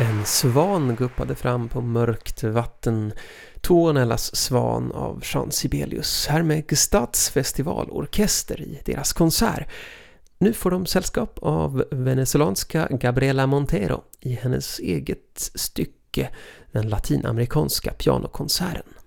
En svan guppade fram på mörkt vatten. Tuonellas svan av Jean Sibelius. Här med Gestats festivalorkester i deras konsert. Nu får de sällskap av venezuelanska Gabriela Montero i hennes eget stycke, den latinamerikanska pianokonserten.